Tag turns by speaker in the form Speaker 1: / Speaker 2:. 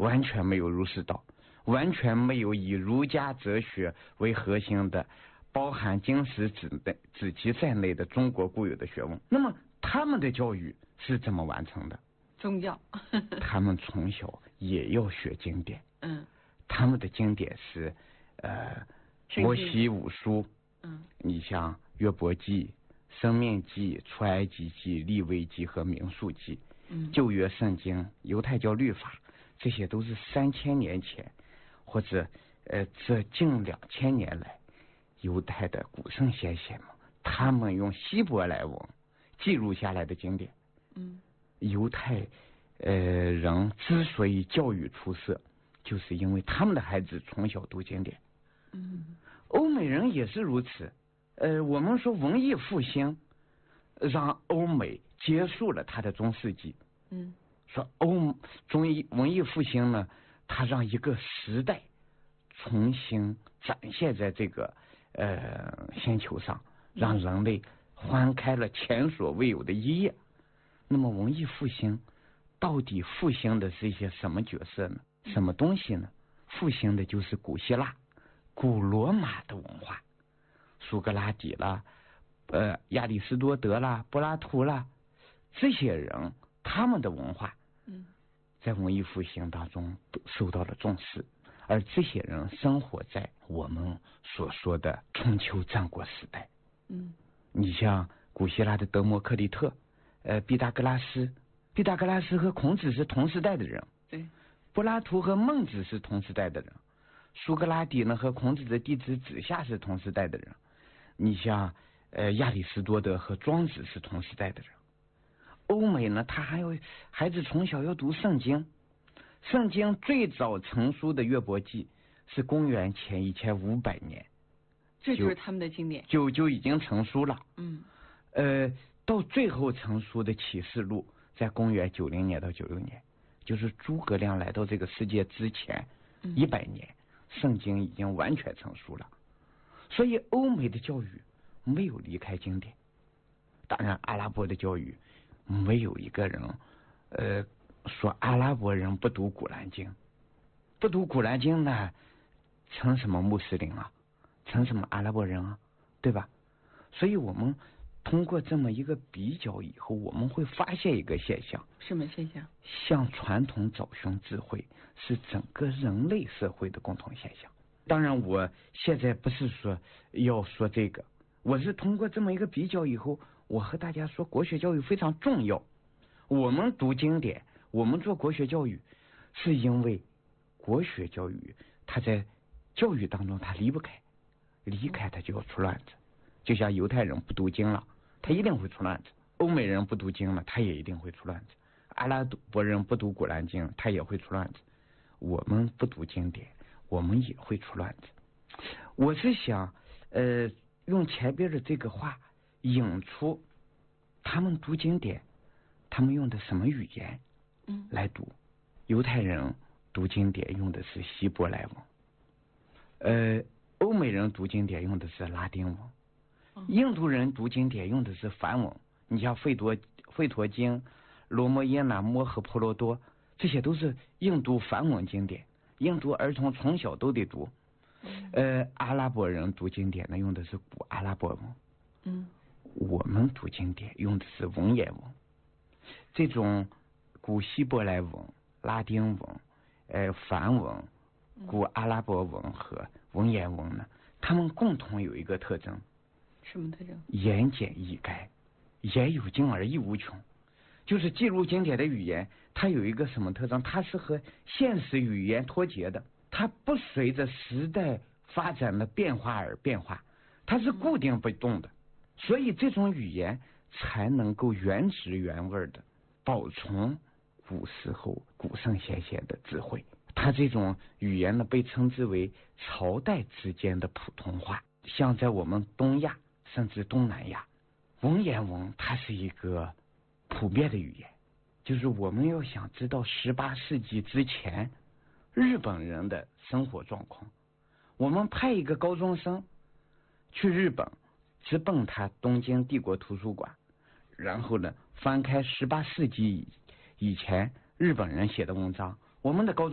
Speaker 1: 完全没有儒释道，完全没有以儒家哲学为核心的包含经史子集在内的中国固有的学问。那么他们的教育是怎么完成的？
Speaker 2: 宗教
Speaker 1: 他们从小也要学经典。他们的经典是摩西五书。你像约伯记、申命记、出埃及记、利未记和民数记。旧约圣经、犹太教律法，这些都是3000年前或者这近2000年来犹太的古圣先贤们，他们用希伯来文记录下来的经典。犹太人之所以教育出色，就是因为他们的孩子从小读经典。欧美人也是如此。我们说文艺复兴让欧美结束了它的中世纪。说文艺复兴呢，它让一个时代重新展现在这个星球上，让人类翻开了前所未有的一页。那么文艺复兴到底复兴的是一些什么角色呢？什么东西呢？复兴的就是古希腊、古罗马的文化，苏格拉底啦，亚里士多德啦，柏拉图啦，这些人他们的文化在文艺复兴当中受到了重视。而这些人生活在我们所说的春秋战国时代。你像古希腊的德谟克利特、毕达哥拉斯和孔子是同时代的人。
Speaker 2: 对，
Speaker 1: 柏拉图和孟子是同时代的人。苏格拉底呢和孔子的弟子子夏是同时代的人。你像亚里士多德和庄子是同时代的人。欧美呢，他还有孩子从小要读圣经。圣经最早成书的约伯记是公元前1500年，
Speaker 2: 这就是他们的经典，
Speaker 1: 就已经成书了。到最后成书的启示录在公元90年到96年，就是诸葛亮来到这个世界之前100年，圣经已经完全成书了。所以欧美的教育没有离开经典。当然阿拉伯的教育没有一个人说阿拉伯人不读古兰经，不读古兰经呢成什么穆斯林啊，成什么阿拉伯人啊，对吧？所以我们通过这么一个比较以后，我们会发现一个现象。
Speaker 2: 什么现象？
Speaker 1: 向传统找寻智慧是整个人类社会的共同现象。当然我现在不是说要说这个，我是通过这么一个比较以后，我和大家说国学教育非常重要。我们读经典，我们做国学教育，是因为国学教育它在教育当中它离不开，离开它就要出乱子。就像犹太人不读经了，他一定会出乱子；欧美人不读经了，他也一定会出乱子；阿拉伯人不读古兰经，他也会出乱子。我们不读经典，我们也会出乱子。我是想用前边的这个话引出他们读经典他们用的什么语言来读。犹太人读经典用的是希伯来文，欧美人读经典用的是拉丁文，印度人读经典用的是梵文。你像吠陀经、罗摩耶那摩诃婆罗多，这些都是印度梵文经典，印度儿童从小都得读。阿拉伯人读经典呢用的是古阿拉伯文，我们读经典用的是文言文。这种古希伯来文、拉丁文、梵文、古阿拉伯文和文言文呢，它们共同有一个特征。
Speaker 2: 什么特征？
Speaker 1: 言简意赅，言有尽而意无穷。就是记录经典的语言，它有一个什么特征？它是和现实语言脱节的，它不随着时代发展的变化而变化，它是固定不动的。所以这种语言才能够原汁原味的保存古时候古圣先贤的智慧。它这种语言呢被称之为朝代之间的普通话。像在我们东亚甚至东南亚，文言文它是一个普遍的语言。就是我们要想知道18世纪之前日本人的生活状况，我们派一个高中生去日本，直奔他东京帝国图书馆，然后呢翻开18世纪以前日本人写的文章，我们的高中